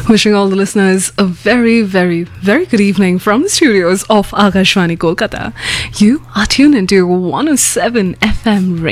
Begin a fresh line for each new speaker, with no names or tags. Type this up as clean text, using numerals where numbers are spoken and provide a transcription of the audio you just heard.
Wishing all the listeners a very, very, very good evening from the studios of Akashvani Kolkata. You are tuned into 107 FM